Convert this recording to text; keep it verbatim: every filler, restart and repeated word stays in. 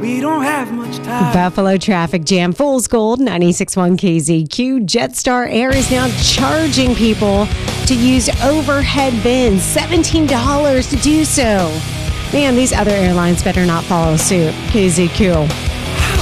We don't have much time. Buffalo traffic jam. Fool's Gold, ninety-six point one K Z Q. Jetstar Air is now charging people to use overhead bins. seventeen dollars to do so. Man, these other airlines better not follow suit. K Z Q.